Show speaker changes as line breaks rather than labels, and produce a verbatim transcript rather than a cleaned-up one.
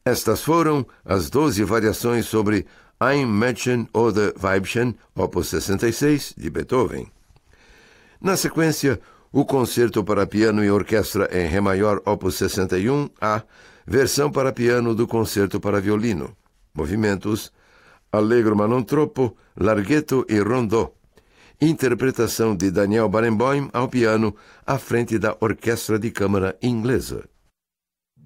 Estas foram as doze variações sobre Ein Mädchen oder Weibchen, opus sessenta e seis, de Beethoven. Na sequência, o Concerto para Piano e Orquestra em Ré maior, opus sessenta e um, A, versão para piano do Concerto para Violino. Movimentos: Allegro ma non troppo, Larghetto e Rondò. Interpretação de Daniel Barenboim ao piano, à frente da Orquestra de Câmara Inglesa.